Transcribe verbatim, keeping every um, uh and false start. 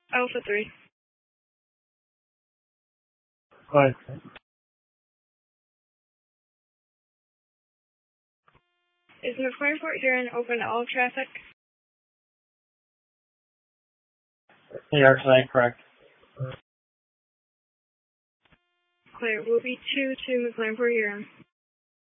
Alpha three. Five. Is McLaren Fort Huron open to all traffic? Yeah, that's correct. Clear. Will be two to McLaren Fort Huron.